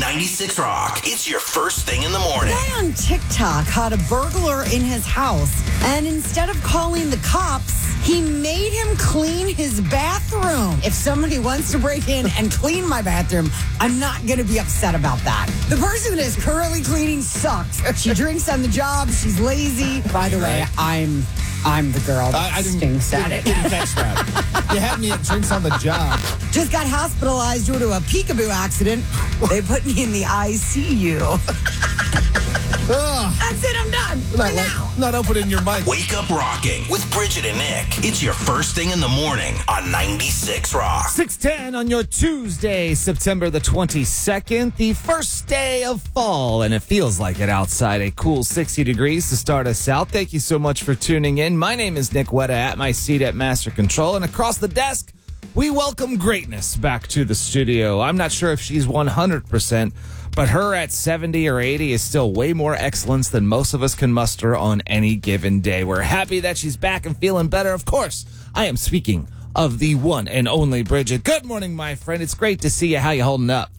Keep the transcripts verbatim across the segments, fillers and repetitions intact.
ninety-six Rock. It's your first thing in the morning. A guy on TikTok caught a burglar in his house, and instead of calling the cops, he made him clean his bathroom. If somebody wants to break in and clean my bathroom, I'm not going to be upset about that. The person that is currently cleaning sucks. She drinks on the job. She's lazy. By the way, I'm I'm the girl that I, I didn't, stinks at didn't, it. didn't catch that. You had me at drinks on the job. Just got hospitalized due to a peekaboo accident. They put me in the I C U. Ugh. That's it. I'm done. Not, For now. not opening your mic. Wake up rocking with Bridget and Nick. It's your first thing in the morning on ninety-six Rock. six ten on your Tuesday, September the twenty-second, the first day of fall, and it feels like it outside. A cool sixty degrees to start us out. Thank you so much for tuning in. My name is Nick Wetta at my seat at Master Control, and across the desk, we welcome greatness back to the studio. I'm not sure if she's one hundred percent, but her at seventy or eighty is still way more excellence than most of us can muster on any given day. We're happy that she's back and feeling better. Of course, I am speaking of the one and only Bridget. Good morning, my friend. It's great to see you. How you holding up?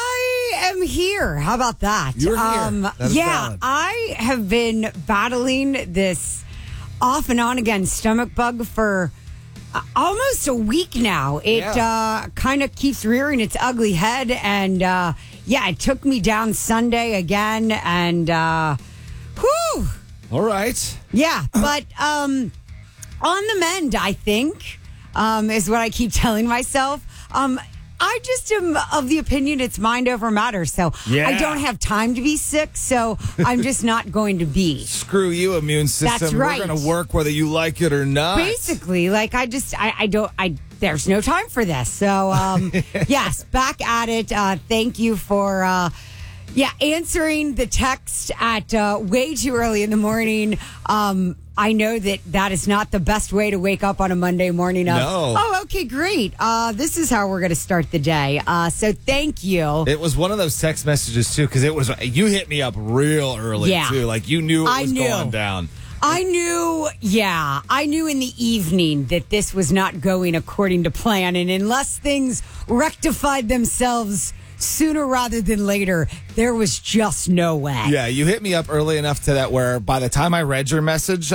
I am here. How about that? You're here. Um, That is yeah, valid. I have been battling this off and on again stomach bug for uh, almost a week now. It Yeah. uh, kind of keeps rearing its ugly head. And uh, yeah, it took me down Sunday again. And uh, whew. All right. Yeah, but um, on the mend, I think, um, is what I keep telling myself. Um, I just am of the opinion it's mind over matter. So Yeah. I don't have time to be sick, so I'm just not going to be. Screw you, immune system. That's right. We're going to work whether you like it or not. Basically, like I just, I, I don't, I, there's no time for this. So, um, yes, back at it. Uh, thank you for, uh, yeah, answering the text at uh, way too early in the morning. Um, I know that that is not the best way to wake up on a Monday morning. Of, No. Oh, okay, great. Uh, this is how we're going to start the day. Uh, so thank you. It was one of those text messages, too, because it was, you hit me up real early, Yeah. too. Like, you knew it I was knew. going down. I knew, yeah, I knew in the evening that this was not going according to plan. And unless things rectified themselves sooner rather than later, there was just no way. Yeah, you hit me up early enough to that where by the time I read your message,